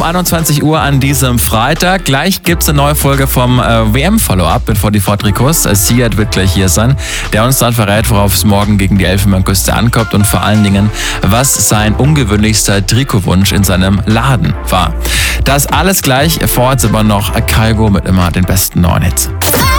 21 Uhr an diesem Freitag. Gleich gibt es eine neue Folge vom WM-Follow-up mit 44 Trikots. Siad wird gleich hier sein, der uns dann verrät, worauf es morgen gegen die Elfenbeinküste ankommt und vor allen Dingen, was sein ungewöhnlichster Trikotwunsch in seinem Laden war. Das alles gleich, vor Ort aber noch Kygo mit immer den besten neuen Hits.